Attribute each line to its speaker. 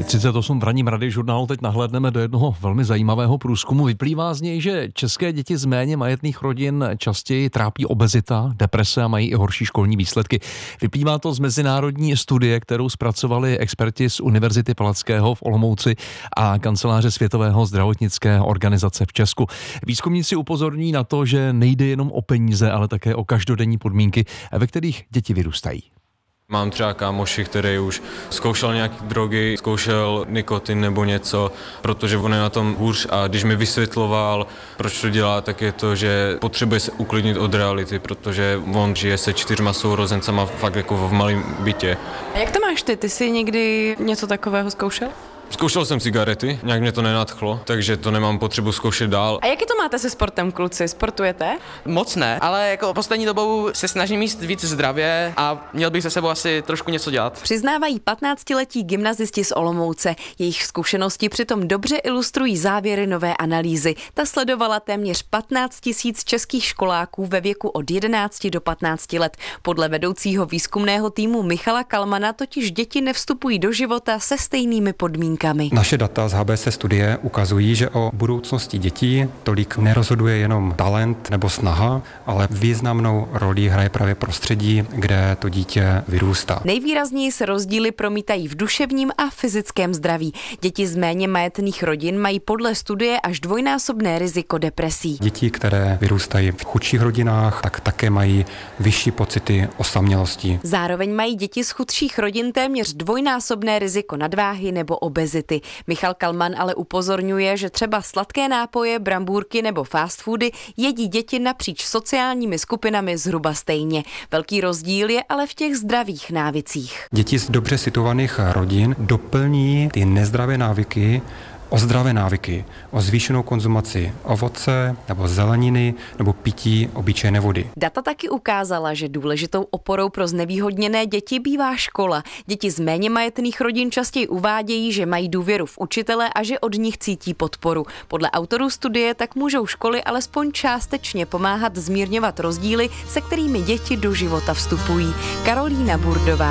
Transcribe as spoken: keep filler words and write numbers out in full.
Speaker 1: třicet osm v ranním radiožurnálu teď nahlédneme do jednoho velmi zajímavého průzkumu. Vyplývá z něj, že české děti z méně majetných rodin častěji trápí obezita, deprese a mají i horší školní výsledky. Vyplývá to z mezinárodní studie, kterou zpracovali experti z Univerzity Palackého v Olomouci a kanceláře Světového zdravotnické organizace v Česku. Výzkumníci upozorní na to, že nejde jenom o peníze, ale také o každodenní podmínky, ve kterých děti vyrůstají.
Speaker 2: Mám třeba kámoši, který už zkoušel nějaké drogy, zkoušel nikotin nebo něco, protože on je na tom hůř a když mi vysvětloval, proč to dělá, tak je to, že potřebuje se uklidnit od reality, protože on žije se čtyřma sourozencama fakt jako v malém bytě.
Speaker 3: A jak to máš ty? Ty jsi někdy něco takového zkoušel?
Speaker 2: Zkoušel jsem cigarety, nějak mě to nenadchlo, takže to nemám potřebu zkoušet dál.
Speaker 3: A jaký to máte se sportem, kluci? Sportujete?
Speaker 4: Moc ne, ale jako poslední dobou se snažím jíst víc zdravě a měl bych se sebou asi trošku něco dělat.
Speaker 3: Přiznávají patnáctiletí gymnazisti z Olomouce. Jejich zkušenosti přitom dobře ilustrují závěry nové analýzy. Ta sledovala téměř patnáct tisíc českých školáků ve věku od jedenácti do patnácti let. Podle vedoucího výzkumného týmu Michala Kalmana totiž děti nevstupují do života se stejnými podmínkami.
Speaker 5: Naše data z H B S studie ukazují, že o budoucnosti dětí tolik nerozhoduje jenom talent nebo snaha, ale významnou roli hraje právě prostředí, kde to dítě vyrůstá.
Speaker 3: Nejvýrazněji se rozdíly promítají v duševním a fyzickém zdraví. Děti z méně majetných rodin mají podle studie až dvojnásobné riziko depresí.
Speaker 5: Děti, které vyrůstají v chudších rodinách, tak také mají vyšší pocity osamělosti.
Speaker 3: Zároveň mají děti z chudších rodin téměř dvojnásobné riziko nadváhy nebo obezity. Michal Kalman ale upozorňuje, že třeba sladké nápoje, brambůrky nebo fast foody jedí děti napříč sociálními skupinami zhruba stejně. Velký rozdíl je ale v těch zdravých návicích.
Speaker 5: Děti z dobře situovaných rodin doplní ty nezdravé návyky o zdravé návyky, o zvýšenou konzumaci ovoce nebo zeleniny nebo pití obyčejné vody.
Speaker 3: Data taky ukázala, že důležitou oporou pro znevýhodněné děti bývá škola. Děti z méně majetných rodin častěji uvádějí, že mají důvěru v učitele a že od nich cítí podporu. Podle autorů studie tak můžou školy alespoň částečně pomáhat zmírňovat rozdíly, se kterými děti do života vstupují. Karolína Burdová.